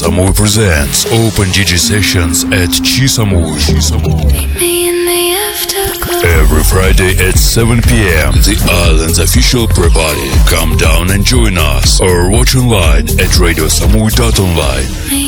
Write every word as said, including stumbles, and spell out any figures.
Samui presents Open D J Sessions at Chi Samui. Every Friday at seven p.m. The island's official pre-party. Come down and join us or watch online at radio samui dot online.